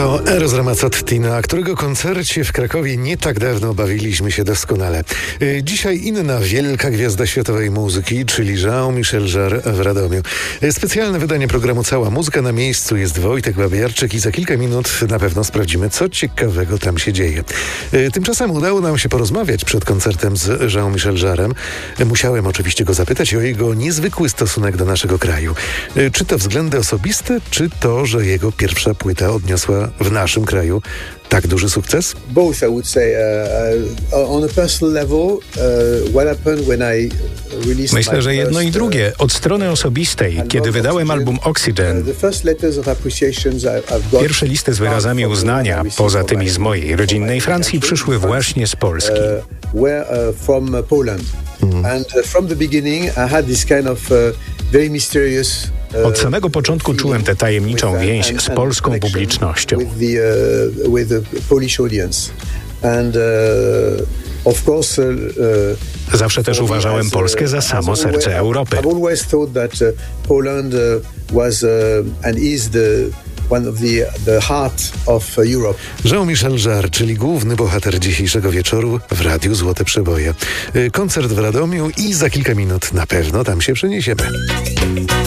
To Eros Ramazzotti, na którego koncercie w Krakowie nie tak dawno bawiliśmy się doskonale. Dzisiaj inna wielka gwiazda światowej muzyki, czyli Jean-Michel Jarre w Radomiu. Specjalne wydanie programu Cała Muzyka. Na miejscu jest Wojtek Babiarczyk i za kilka minut na pewno sprawdzimy, co ciekawego tam się dzieje. Tymczasem udało nam się porozmawiać przed koncertem z Jean-Michel Jarrem. Musiałem oczywiście go zapytać o jego niezwykły stosunek do naszego kraju. Czy to względy osobiste, czy to, że jego pierwsza płyta odniosła w naszym kraju tak duży sukces? Both, I would say. On a personal level, what happened when I released Myślę, że jedno i drugie. Od strony osobistej, kiedy wydałem album Oxygen, pierwsze listy z wyrazami uznania, poza tymi z mojej rodzinnej Francji, przyszły właśnie z Polski. From Poland. And from the beginning I had this kind of very mysterious. Od samego początku czułem tę tajemniczą więź z polską publicznością. With the Polish audience. And of course, zawsze też uważałem Polskę za samo serce Europy. I've always thought that Poland was and is one of the heart of Europe. Jean-Michel Jarre, czyli główny bohater dzisiejszego wieczoru w Radiu Złote Przeboje. Koncert w Radomiu i za kilka minut na pewno tam się przeniesiemy.